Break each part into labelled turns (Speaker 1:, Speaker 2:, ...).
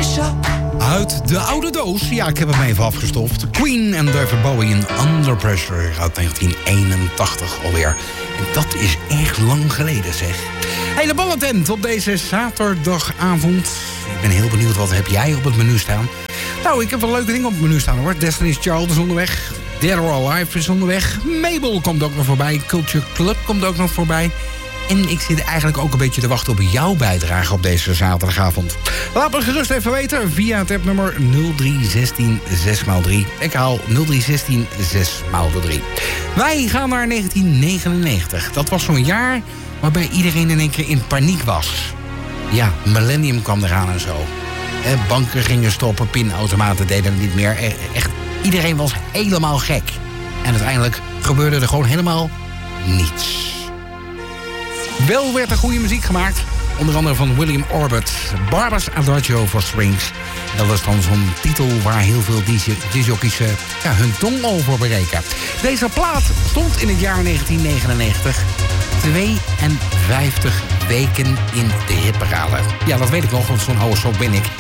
Speaker 1: Uit de oude doos, ja, ik heb hem even afgestoft. Queen en David Bowie in Under Pressure uit 1981 alweer. En dat is echt lang geleden, zeg. Hey, de ballentent op deze zaterdagavond. Ik ben heel benieuwd, wat heb jij op het menu staan? Nou, ik heb wel leuke dingen op het menu staan, hoor. Destiny's Child is onderweg. Dead or Alive is onderweg. Mabel komt ook nog voorbij. Culture Club komt ook nog voorbij. En ik zit eigenlijk ook een beetje te wachten op jouw bijdrage op deze zaterdagavond. Laat me gerust even weten via het appnummer 0316 6x3. Ik haal 0316 6x3. Wij gaan naar 1999. Dat was zo'n jaar waarbij iedereen in één keer in paniek was. Ja, Millennium kwam eraan en zo. Banken gingen stoppen, pinautomaten deden het niet meer. Echt, iedereen was helemaal gek. En uiteindelijk gebeurde er gewoon helemaal niets. Wel werd er goede muziek gemaakt. Onder andere van William Orbit. Barbara's Adagio for Strings. Dat was dan zo'n titel waar heel veel discjockeys hun tong over breken. Deze plaat stond in het jaar 1999 52 weken in de hitparade. Ja, dat weet ik nog, want zo'n oude sok ben ik.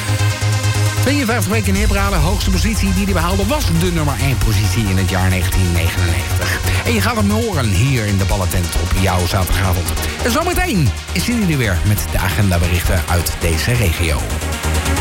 Speaker 1: 52 weken in de hitparade, hoogste positie die hij behaalde was de nummer 1 positie in het jaar 1999. En je gaat hem horen hier in de ballentent op jouw zaterdagavond. En zometeen is hij er weer met de agendaberichten uit deze regio.